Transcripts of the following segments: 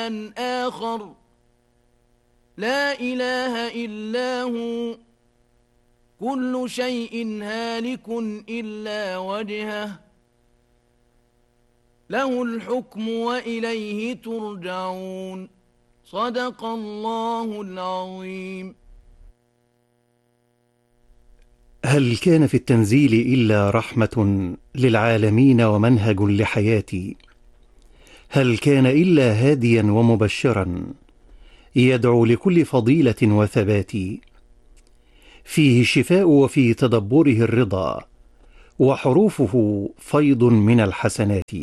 آخر لا إله إلا هو كل شيء هالك إلا وجهه له الحكم وإليه ترجعون صدق الله العظيم. هل كان في التنزيل إلا رحمة للعالمين ومنهج لحياتي؟ هل كان إلا هاديا ومبشرا يدعو لكل فضيلة وثبات؟ فيه الشفاء وفي تدبره الرضا وحروفه فيض من الحسنات.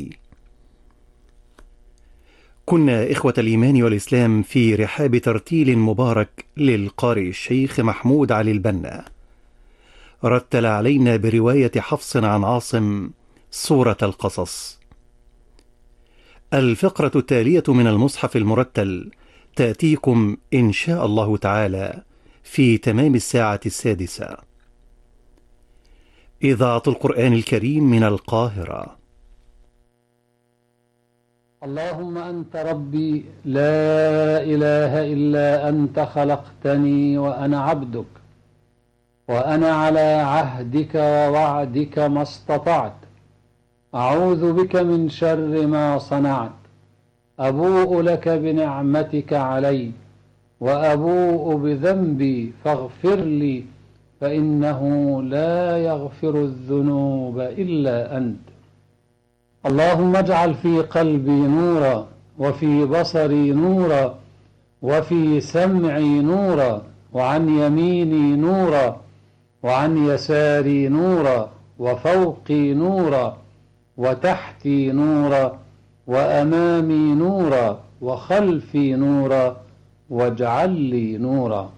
كنا إخوة الإيمان والإسلام في رحاب ترتيل مبارك للقارئ الشيخ محمود علي البنا، رتل علينا برواية حفص عن عاصم سورة القصص. الفقرة التالية من المصحف المرتل تأتيكم إن شاء الله تعالى في تمام الساعة 6. إذاعة القرآن الكريم من القاهرة. اللهم أنت ربي لا إله إلا أنت خلقتني وأنا عبدك، وأنا على عهدك ووعدك ما استطعت، أعوذ بك من شر ما صنعت، أبوء لك بنعمتك علي وأبوء بذنبي فاغفر لي، فإنه لا يغفر الذنوب إلا أنت. اللهم اجعل في قلبي نورا، وفي بصري نورا، وفي سمعي نورا، وعن يميني نورا، وعن يساري نورا، وفوقي نورا، وتحتي نورا، وأمامي نورا، وخلفي نورا، واجعل لي نورا.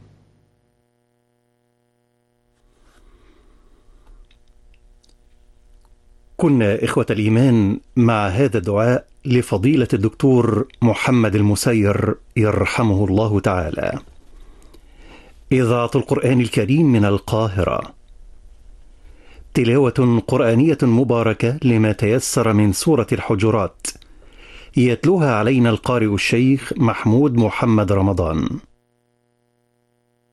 كنا إخوة الإيمان مع هذا الدعاء لفضيلة الدكتور محمد المسير يرحمه الله تعالى. إذاعة القرآن الكريم من القاهرة. تلاوة قرآنية مباركة لما تيسر من سورة الحجرات، يتلوها علينا القارئ الشيخ محمود محمد رمضان.